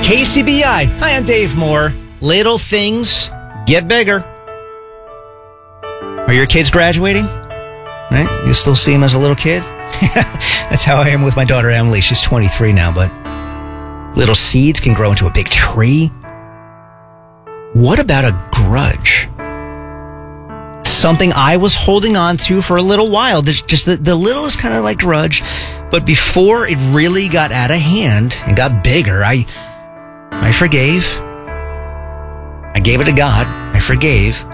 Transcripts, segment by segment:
KCBI. Hi, I'm Dave Moore. Little things get bigger. Are your kids graduating? Right? You still see them as a little kid? That's how I am with my daughter Emily. She's 23 now, but little seeds can grow into a big tree. What about a grudge? Something I was holding on to for a little while. There's just the littlest kind of like grudge. But before it really got out of hand and got bigger, I forgave. I gave it to God. I forgave.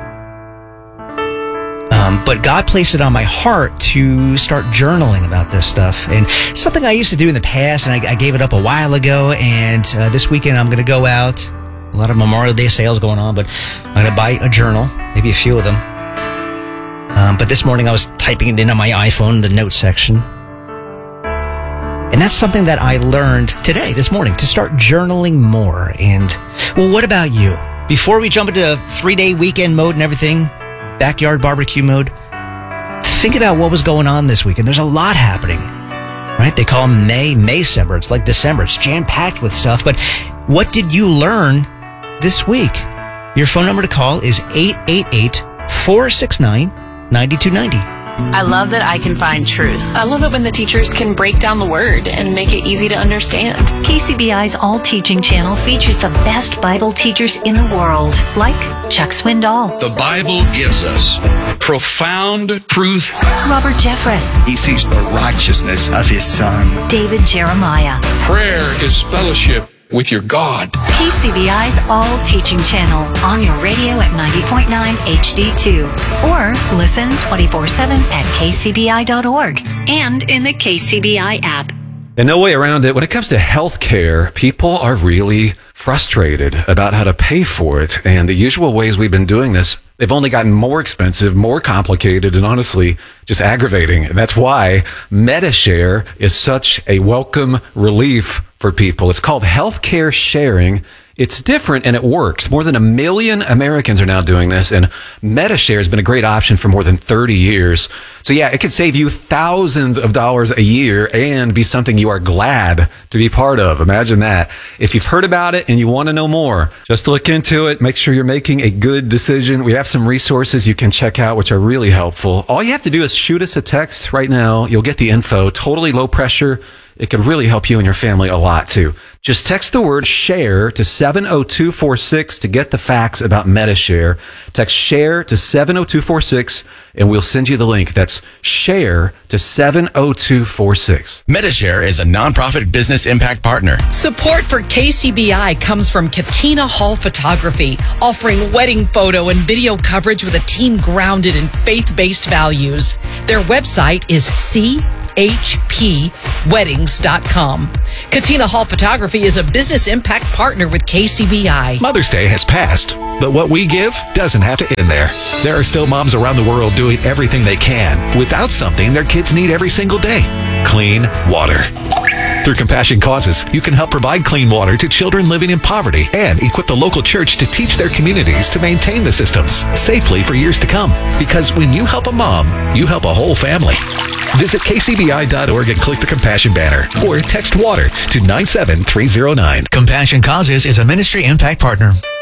But God placed it on my heart to start journaling about this stuff. And something I used to do in the past, and I gave it up a while ago. And this weekend I'm going to go out. A lot of Memorial Day sales going on, but I'm going to buy a journal, maybe a few of them. But this morning I was typing it in on my iPhone in the notes section. And that's something that I learned this morning, to start journaling more. And, well, what about you? Before we jump into 3-day weekend mode and everything, backyard barbecue mode, think about what was going on this weekend. There's a lot happening, right? They call May-Sember. It's like December. It's jam-packed with stuff. But what did you learn this week? Your phone number to call is 888-469-9290. I love that I can find truth. I love it when the teachers can break down the word and make it easy to understand. KCBI's All Teaching channel features the best Bible teachers in the world, like Chuck Swindoll. The Bible gives us profound truth. Robert Jeffress. He sees the righteousness of his Son. David Jeremiah. Prayer is fellowship with your God. KCBI's All Teaching channel on your radio at 90.9 HD2. Or listen 24/7 at kcbi.org and in the KCBI app. And no way around it. When it comes to healthcare, people are really frustrated about how to pay for it. And the usual ways we've been doing this, they've only gotten more expensive, more complicated, and honestly, just aggravating. And that's why Medi-Share is such a welcome relief for people. It's called healthcare sharing. It's different and it works. More than 1 million Americans are now doing this, and Medi-Share has been a great option for more than 30 years. So yeah, it could save you thousands of dollars a year and be something you are glad to be part of. Imagine that. If you've heard about it and you want to know more, just look into it. Make sure you're making a good decision. We have some resources you can check out, which are really helpful. All you have to do is shoot us a text right now. You'll get the info. Totally low pressure. It could really help you and your family a lot, too. Just text the word SHARE to 70246 to get the facts about Medi-Share. Text SHARE to 70246, and we'll send you the link. That's SHARE to 70246. Medi-Share is a nonprofit business impact partner. Support for KCBI comes from Katina Hall Photography, offering wedding photo and video coverage with a team grounded in faith-based values. Their website is chpweddings.com. Katina Hall Photography is a business impact partner with KCBI. Mother's Day has passed, but what we give doesn't have to end there. There are still moms around the world doing everything they can without something their kids need every single day: clean water. Through Compassion Causes, you can help provide clean water to children living in poverty and equip the local church to teach their communities to maintain the systems safely for years to come. Because when you help a mom, you help a whole family. Visit kcbi.org and click the Compassion banner or text WATER to 97309. Compassion Causes is a ministry impact partner.